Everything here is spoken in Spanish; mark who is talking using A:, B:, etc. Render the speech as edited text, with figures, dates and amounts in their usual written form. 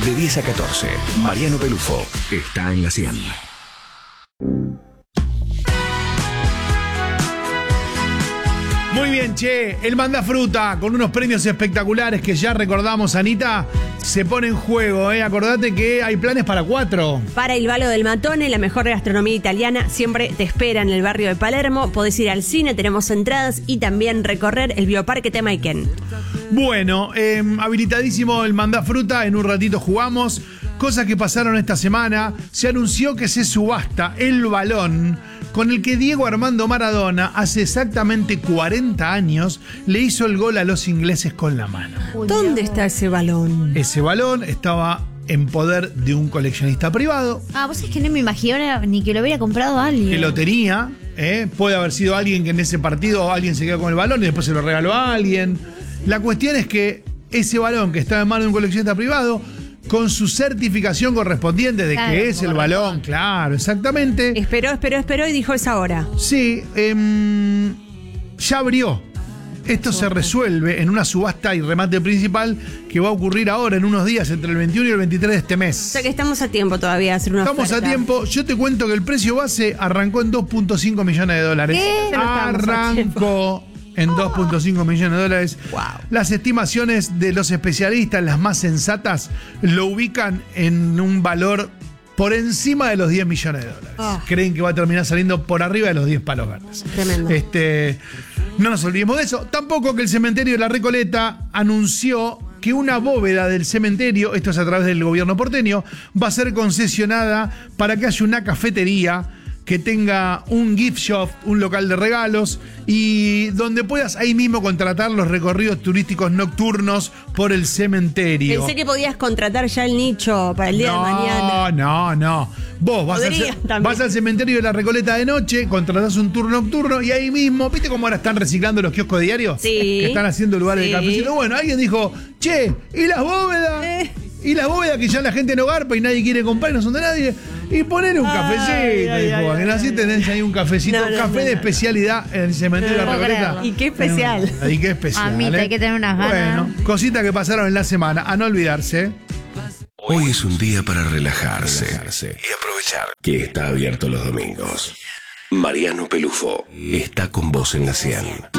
A: De 10 a 14, Mariano Pelufo está en la 100.
B: Muy bien, che, el Mandafruta con unos premios espectaculares que ya recordamos, Anita, se pone en juego, acordate que hay planes para 4.
C: Para il Valo del Matone, la mejor gastronomía italiana siempre te espera en el barrio de Palermo. Podés ir al cine, tenemos entradas y también recorrer el Bioparque Temaiken.
B: Bueno, habilitadísimo el Mandafruta, en un ratito jugamos. Cosas que pasaron esta semana, se anunció que se subasta el balón con el que Diego Armando Maradona hace exactamente 40 años le hizo el gol a los ingleses con la mano.
C: ¿Dónde está ese balón?
B: Ese balón estaba en poder de un coleccionista privado.
D: Vos es que no me imagino ni que lo hubiera comprado alguien.
B: Que lo tenía, puede haber sido alguien que en ese partido alguien se quedó con el balón y después se lo regaló a alguien. La cuestión es que ese balón que estaba en manos de un coleccionista privado, con su certificación correspondiente de claro, que es el balón, claro, exactamente.
C: Esperó y dijo: es ahora.
B: Sí, ya abrió. Esto se resuelve en una subasta y remate principal que va a ocurrir ahora en unos días, entre el 21 y el 23 de este mes.
C: O sea que estamos a tiempo todavía de hacer una
B: oferta. Estamos a tiempo. Yo te cuento que el precio base arrancó en 2.5 millones de dólares.
C: ¿Qué?
B: Arrancó en 2.5 millones de dólares.
C: Wow.
B: Las estimaciones de los especialistas, las más sensatas, lo ubican en un valor por encima de los 10 millones de dólares. Creen que va a terminar saliendo por arriba de los 10 palos verdes.
C: Tremendo.
B: No nos olvidemos de eso. Tampoco que el cementerio de La Recoleta anunció que una bóveda del cementerio, esto es a través del gobierno porteño, va a ser concesionada para que haya una cafetería que tenga un gift shop, un local de regalos, y donde puedas ahí mismo contratar los recorridos turísticos nocturnos por el cementerio.
C: Pensé que podías contratar ya el nicho para el día de mañana.
B: No. Vos vas al cementerio de La Recoleta de noche, contratás un tour nocturno y ahí mismo, ¿viste cómo ahora están reciclando los kioscos diarios?
C: Sí.
B: Que están haciendo lugares de cafecito. Bueno, alguien dijo, che, ¿y las bóvedas? Y las bóvedas que ya la gente no garpa y nadie quiere comprar y no son de nadie. Y poner un cafecito, dijo. Que así tenés ahí un cafecito, café de especialidad en el cementerio de La Recoleta.
C: Y qué especial.
B: Y qué especial.
D: Mamita, hay que tener unas ganas.
B: Bueno, cositas que pasaron en la semana, a no olvidarse.
A: Hoy es un día para relajarse y aprovechar que está abierto los domingos. Mariano Pelufo está con vos en la 100.